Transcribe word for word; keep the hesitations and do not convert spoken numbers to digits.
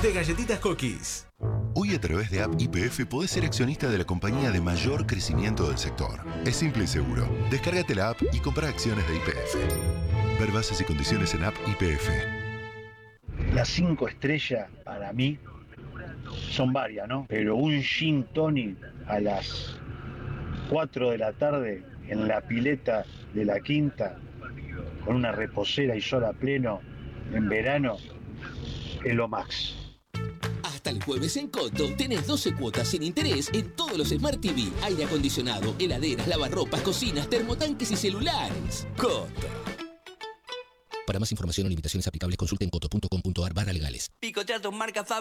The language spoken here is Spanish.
de Galletitas Cookies. Hoy a través de App Y P F podés ser accionista de la compañía de mayor crecimiento del sector. Es simple y seguro. Descárgate la app y compra acciones de Y P F. Ver bases y condiciones en App Y P F. Las cinco estrellas para mí son varias, ¿no? Pero un gin tonic a las cuatro de la tarde en la pileta de la Quinta con una reposera y sol a pleno en verano es lo max. Hasta el jueves en Coto tenés doce cuotas sin interés en todos los Smart T V, aire acondicionado, heladeras, lavarropas, cocinas, termotanques y celulares. Coto. Para más información o limitaciones aplicables consulten coto punto com punto ar barra legales. Picotear tus marcas